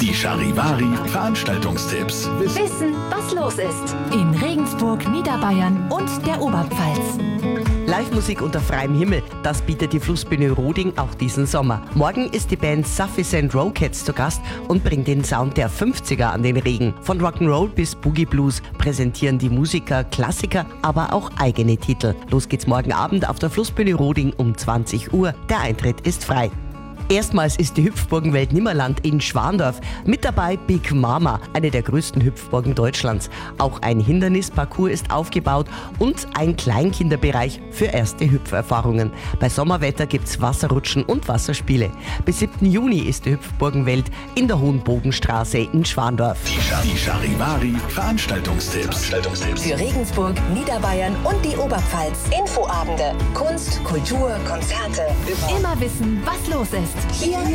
Die Charivari Veranstaltungstipps. Wissen, was los ist. In Regensburg, Niederbayern und der Oberpfalz. Live-Musik unter freiem Himmel, das bietet die Flussbühne Roding auch diesen Sommer. Morgen ist die Band Sufficient Rockettes zu Gast und bringt den Sound der 50er an den Regen. Von Rock'n'Roll bis Boogie Blues präsentieren die Musiker Klassiker, aber auch eigene Titel. Los geht's morgen Abend auf der Flussbühne Roding um 20 Uhr. Der Eintritt ist frei. Erstmals ist die Hüpfburgenwelt Nimmerland in Schwandorf. Mit dabei Big Mama, eine der größten Hüpfburgen Deutschlands. Auch ein Hindernisparcours ist aufgebaut und ein Kleinkinderbereich für erste Hüpferfahrungen. Bei Sommerwetter gibt's Wasserrutschen und Wasserspiele. Bis 7. Juni ist die Hüpfburgenwelt in der Hohenbogenstraße in Schwandorf. Die Charivari Veranstaltungstipps. Für Regensburg, Niederbayern und die Oberpfalz. Infoabende, Kunst, Kultur, Konzerte. Immer wissen, was los ist. Hier